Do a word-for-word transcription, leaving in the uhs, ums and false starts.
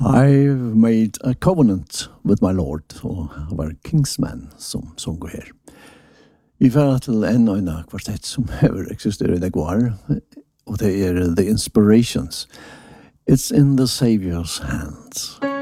I've made a covenant with my Lord, og det var Kingsman som sångår her. Vi får til en og en kvartett som har eksisteret i det går, og det er The Inspirations. It's in the Savior's hands.